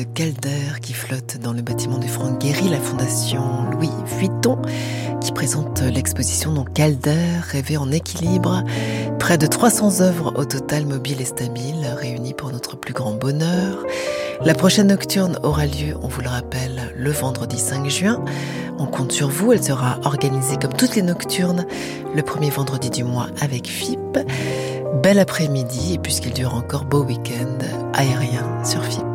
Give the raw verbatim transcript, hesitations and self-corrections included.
Calder qui flotte dans le bâtiment de Franck Gehry, la fondation Louis Vuitton, qui présente l'exposition donc Calder, rêver en équilibre. Près de trois cents œuvres au total, mobiles et stabiles, réunies pour notre plus grand bonheur. La prochaine nocturne aura lieu, on vous le rappelle, le vendredi cinq juin. On compte sur vous, elle sera organisée comme toutes les nocturnes, le premier vendredi du mois avec F I P. Bel après-midi, et puisqu'il dure encore, beau week-end aérien sur F I P.